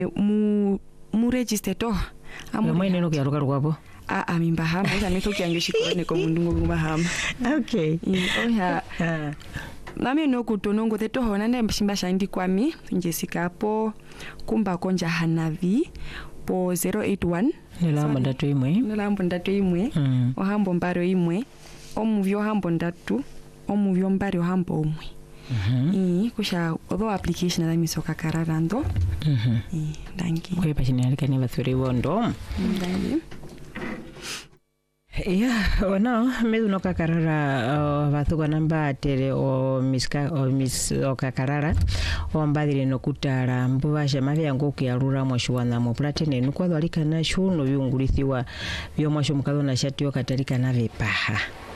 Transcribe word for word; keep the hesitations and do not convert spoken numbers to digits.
mu mu register to amu mwene no kyaruka rwabo a a mimbahama uza to kyange shikorone ko mundu ngo bahama. Okay. Oya nami no kutonongo teto hona ne mbishimba shandi kwami Jessica po kumba konja hanavi po zero eight one nilambo ndatu imwe nilambo ndatu imwe mm. ohambo mbaro imwe omuvyo hambo ndatu omuvyo mbaro hambo umwe. Mhm. Eh kusha obo application na misoka kararando. Mhm. Eh danki. Kwe pachini alikani bathuri wondo. Danki. Yeah, ona medu no kakarara uh, bathuga namba tere o miska o mis o kakarara o mbadire no kutara mbubasha mavi yango kuyarura mwashwana mu platine nuko alika na shuno byungulithiwa byo mwasho mukalo na shati yo katalika na vepaha.